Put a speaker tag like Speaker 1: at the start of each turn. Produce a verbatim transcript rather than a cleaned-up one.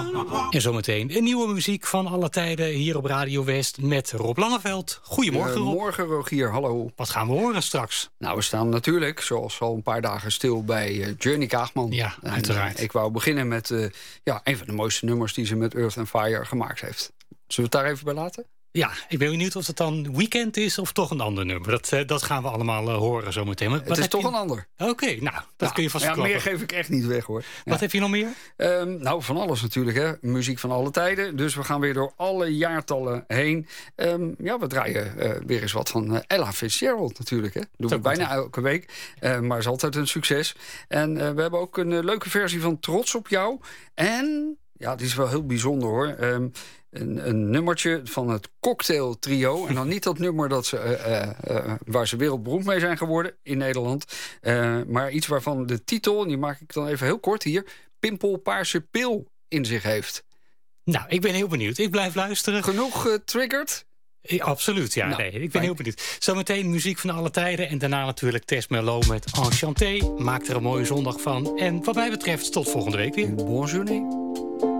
Speaker 1: En zometeen een nieuwe muziek van alle tijden hier op Radio West met Rob Langeveld. Goedemorgen, Rob.
Speaker 2: Goedemorgen, Rogier. Hallo.
Speaker 1: Wat gaan we horen straks?
Speaker 2: Nou, we staan natuurlijk, zoals al een paar dagen, stil bij uh, Journey Kaagman.
Speaker 1: Ja,
Speaker 2: en,
Speaker 1: uiteraard.
Speaker 2: Uh, ik wou beginnen met uh, ja, een van de mooiste nummers die ze met Earth and Fire gemaakt heeft. Zullen we het daar even bij laten?
Speaker 1: Ja, ik ben benieuwd of het dan Weekend is of toch een ander nummer. Dat, uh, dat gaan we allemaal uh, horen zometeen. Maar,
Speaker 2: het is toch
Speaker 1: je...
Speaker 2: een ander.
Speaker 1: Oké, okay, nou, dat
Speaker 2: nou,
Speaker 1: kun je vast
Speaker 2: ja,
Speaker 1: klappen.
Speaker 2: meer geef ik echt niet weg, hoor.
Speaker 1: Wat
Speaker 2: ja.
Speaker 1: heb je nog meer?
Speaker 2: Um, nou, van alles natuurlijk, hè. Muziek van alle tijden. Dus we gaan weer door alle jaartallen heen. Um, ja, we draaien uh, weer eens wat van uh, Ella Fitzgerald natuurlijk, hè. Dat doen we bijna hè? elke week. Uh, maar is altijd een succes. En uh, we hebben ook een uh, leuke versie van Trots op jou. En, ja, die is wel heel bijzonder, hoor. Um, Een, een nummertje van het Cocktail Trio. En dan niet dat nummer dat ze, uh, uh, waar ze wereldberoemd mee zijn geworden in Nederland. Uh, maar iets waarvan de titel, en die maak ik dan even heel kort hier... Pimpelpaarse pil in zich heeft.
Speaker 1: Nou, ik ben heel benieuwd. Ik blijf luisteren.
Speaker 2: Genoeg uh, triggered?
Speaker 1: Ja, absoluut, ja. Nou, nee, ik ben fijn. heel benieuwd. Zometeen muziek van alle tijden. En daarna natuurlijk Tess Merlot met Enchanté. Maak er een mooie zondag van. En wat mij betreft tot volgende week weer.
Speaker 2: Bonjour.